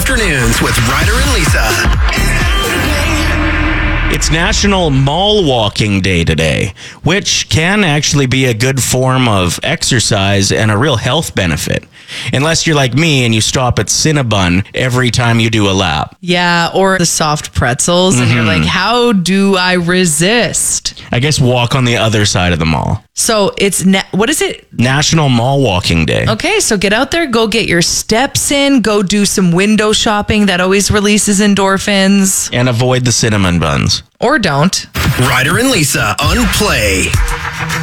afternoons with Ryder and Lisa. It's National Mall Walking Day today, which can actually be a good form of exercise and a real health benefit. Unless you're like me and you stop at Cinnabon every time you do a lap. Yeah, or the soft pretzels. And you're like, how do I resist? I guess walk on the other side of the mall. So it's, what is it? National Mall Walking Day. Okay, so get out there, go get your steps in, go do some window shopping. That always releases endorphins. And avoid the cinnamon buns. Or don't. Ryder and Lisa on Play.